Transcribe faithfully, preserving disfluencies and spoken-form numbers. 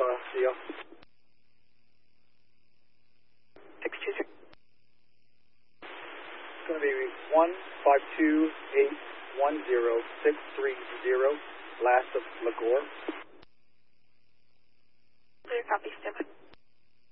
Alpha, Leo. six two six. It's going to be one five two eight one zero six three zero, last of Lagore.